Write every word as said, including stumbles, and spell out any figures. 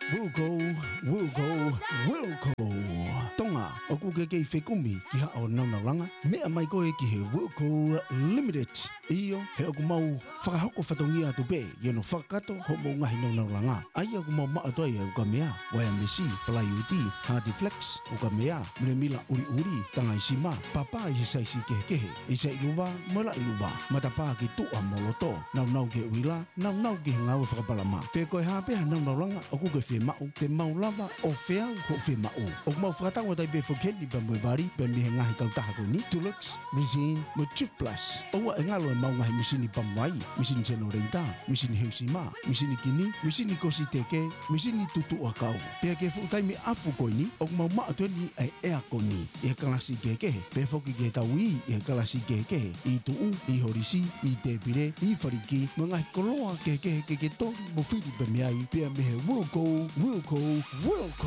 Wilco, Wilco, Wilco. Tonga, o ku ke ke whekumi ki hao naunalanga. Mea mai koe ki he Wilco Limited. Iyo, he oku mau whakahoko whatongia atu pe, yeno whakato ho mo ngahi naunalanga. Ai oku mau maatoa e uka mea, waya mesi, palai uti, Hardy Flex, uka mea, mre mila uri uri, tanga isima, papa i he saisi kehe kehe. Isa iluwa, mala iluwa, matapa ki tua moloto, nau nau ke uila, nau nau ke ngau whakapalama. Pe koe hape ha naunalanga, oku ke whe mau, te mau lava o whea ho whe mau. Oku mau whakatangwa tai pe whakeni pa mwe vari, pe mihe ngahi kautaha koni, Dulux, Rizine, mo Chief Plus. Oua e ngalo e mau ngahi misini pamwai, misini teno reita, misini heusima, misini kini, misini kosi teke, misini tutu akau. Pe ke fukai mi afu koini, oku mau maa tueni ai ea koni. E kalasi kekehe, pe foki ke taui, e kalasi kekehe, i tuu, i horisi, i tepire, i fariki, mga koloa kekehe keke to, mo whiri pe miai, pe mihe Wilco, Wilco, Wilco.